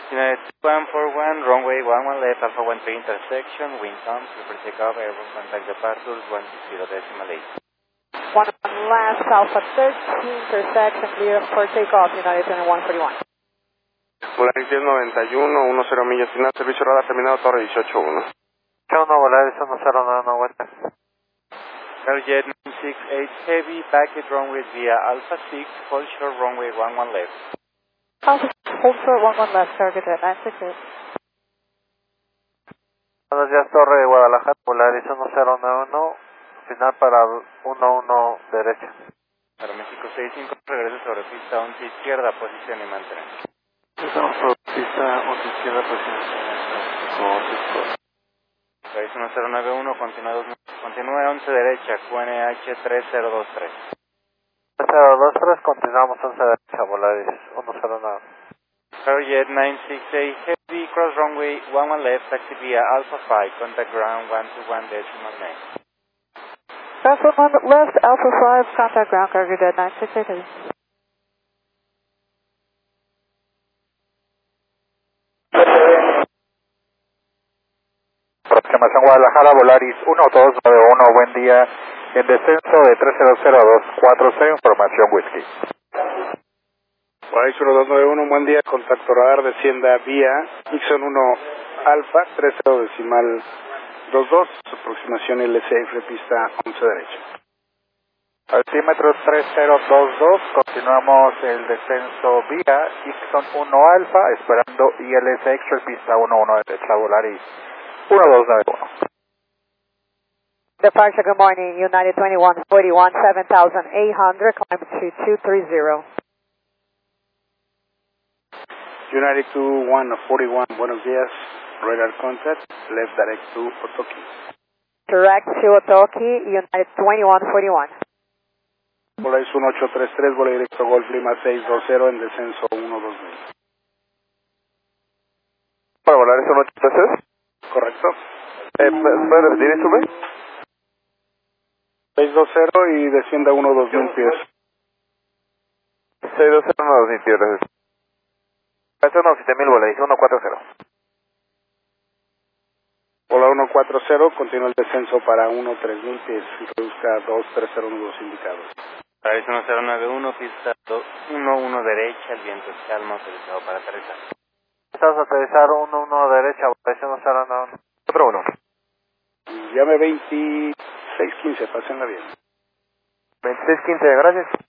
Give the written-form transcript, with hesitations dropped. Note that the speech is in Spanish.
United 141, runway 11 left, Alpha 13 intersection, wind comes, prepare takeoff, airborne contact departure, 160.8. 1 left, Alpha 13 intersection, clear for takeoff, United 2141. Volaris 1091, 10 millas final, servicio radar terminado, torre 18-1. Volaris 1091, vuelta. Airjet 968 Heavy, packet runway via Alpha 6, hold short runway 11 left. Alpha, hold short 11 left, target at 968. Buenos días, Torre de Guadalajara, Volaris 1091, final para 11 derecha. Para México 65, regreso sobre pista 11 izquierda, posición y mantener. Estamos sobre pista 11 izquierda, posición y mantener. País 1091, continúe 11 derecha, QNH 3023. 3023, continuamos 11 derecha, Volaris 109. Airjet 968 Heavy, cross runway 11 left, taxi via Alpha 5, contact ground 121.9. Alpha 1 left, Alpha 5, contact ground, cargo dead 968 Heavy. Aproximación Guadalajara, Volaris 1291, buen día. En descenso de 300240, información Whiskey. Volaris 1291, buen día, contacto radar, descienda vía Nixon 1 Alfa, 30.22, aproximación LCF, pista 11 derecha. Altímetro 3022, continuamos el descenso vía Nixon 1 Alfa, esperando ILS Extra, pista 11 derecha, Volaris 1291. Departure, good morning, United 2141, 7,800, climb to 230. United 2141, buenos días, radar contact, left direct to Otoki. Direct to Otoki, United 2141. Volaris 1833, vuelo directo Golf Lima 620 en descenso 12000. Para Volaris 1833. ¿Correcto? ¿Puede repetir eso, güey? 620 y descienda 12000 pies. 620, 12000 pies, gracias. 7000, Volaris 140. Hola 140, continúa el descenso para 13000 pies, introduzca 2302 indicados. País 1091, pista 11 derecha, el viento es calma, autorizado para aterrizar. Estamos a aterrizar 11 derecha, Volaris 1091. Otro 1. Llame 2615, pásenla bien. 2615, gracias.